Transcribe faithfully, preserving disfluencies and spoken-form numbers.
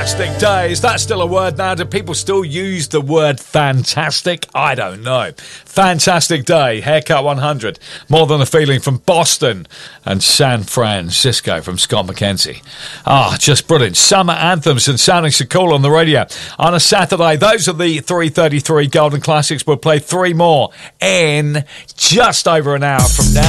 Fantastic day. Is that still a word now? Do people still use the word fantastic? I don't know. Fantastic day. Haircut one hundred. More Than a Feeling from Boston. And San Francisco from Scott McKenzie. Ah, just brilliant. Summer anthems and sounding so cool on the radio. On a Saturday, those are the three thirty-three Golden Classics. We'll play three more in just over an hour from now.